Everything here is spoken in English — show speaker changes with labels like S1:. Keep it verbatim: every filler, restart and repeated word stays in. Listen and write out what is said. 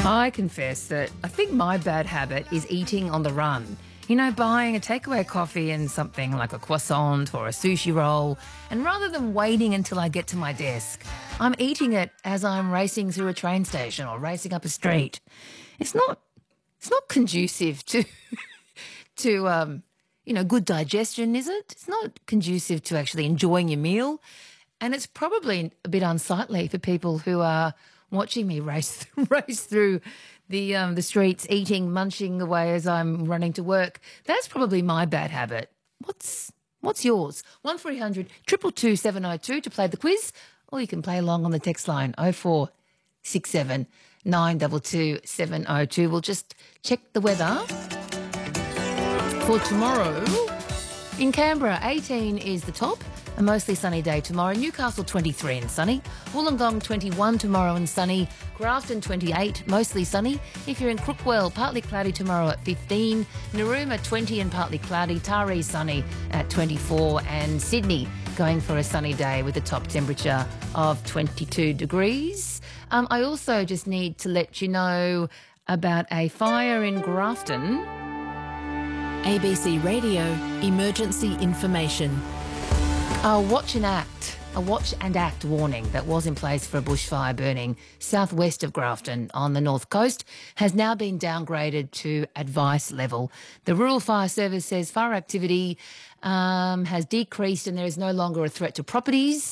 S1: I confess that I think my bad habit is eating on the run. You know, buying a takeaway coffee and something like a croissant or a sushi roll, and rather than waiting until I get to my desk, I'm eating it as I'm racing through a train station or racing up a street. It's not it's not conducive to to um, you know, good digestion, is it? It's not conducive to actually enjoying your meal. And it's probably a bit unsightly for people who are watching me race race through the um, the streets, eating, munching away as I'm running to work. That's probably my bad habit. What's what's yours? One three hundred two two two seven oh two to play the quiz, or you can play along on the text line oh four six seven nine two two seven oh two. We'll just check the weather for tomorrow. In Canberra, eighteen is the top. A mostly sunny day tomorrow. Newcastle, twenty-three and sunny. Wollongong, twenty-one tomorrow and sunny. Grafton, twenty-eight, mostly sunny. If you're in Crookwell, partly cloudy tomorrow at fifteen. Narooma, twenty and partly cloudy. Taree, sunny at twenty-four. And Sydney, going for a sunny day with a top temperature of twenty-two degrees. Um, I also just need to let you know about a fire in Grafton.
S2: A B C Radio Emergency Information.
S1: A watch and act, a watch and act warning that was in place for a bushfire burning southwest of Grafton on the north coast has now been downgraded to advice level. The Rural Fire Service says fire activity um, has decreased and there is no longer a threat to properties.